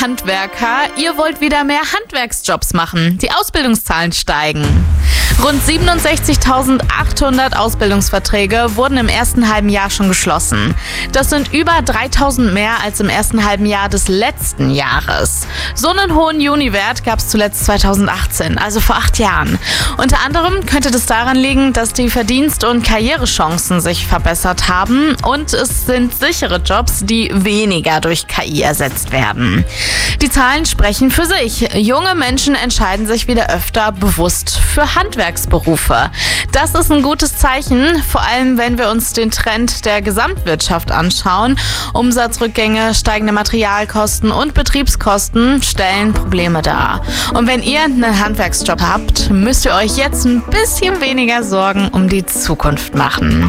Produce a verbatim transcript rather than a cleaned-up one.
Handwerker, ihr wollt wieder mehr Handwerksjobs machen. Die Ausbildungszahlen steigen. Rund siebenundsechzigtausendachthundert Ausbildungsverträge wurden im ersten halben Jahr schon geschlossen. Das sind über dreitausend mehr als im ersten halben Jahr des letzten Jahres. So einen hohen Juniwert gab es zuletzt zweitausendachtzehn, also vor acht Jahren. Unter anderem könnte das daran liegen, dass die Verdienst- und Karrierechancen sich verbessert haben und es sind sichere Jobs, die weniger durch K I ersetzt werden. Die Zahlen sprechen für sich. Junge Menschen entscheiden sich wieder öfter bewusst für Handwerksberufe. Das ist ein gutes Zeichen, vor allem wenn wir uns den Trend der Gesamtwirtschaft anschauen. Umsatzrückgänge, steigende Materialkosten und Betriebskosten stellen Probleme dar. Und wenn ihr einen Handwerksjob habt, müsst ihr euch jetzt ein bisschen weniger Sorgen um die Zukunft machen.